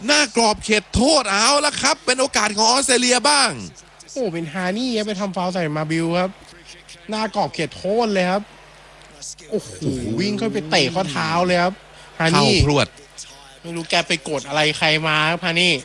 หน้ากรอบเขตโทษเอาละครับเป็นโอกาสของออสเตรเลียบ้างโอ้เป็นฮานี่ไปทำฟาวล์ใส่มาบิลครับหน้ากรอบเขตโทษเลยครับโอ้โหวิ่งเข้าไปเตะข้อเท้าเลยครับฮาเข้านี่พรวดไม่รู้แกไปกดอะไรใครมาครับฮานี่